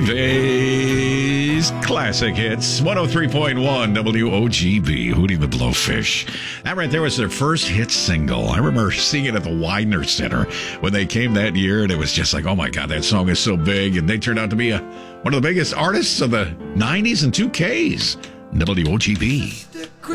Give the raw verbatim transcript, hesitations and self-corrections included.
Dave's Classic Hits, one oh three point one W O G B, Hootie the Blowfish. That right there was their first hit single. I remember seeing it at the Widener Center when they came that year, and it was just like, oh my God, that song is so big. And they turned out to be a, one of the biggest artists of the nineties and two Ks, W O G B.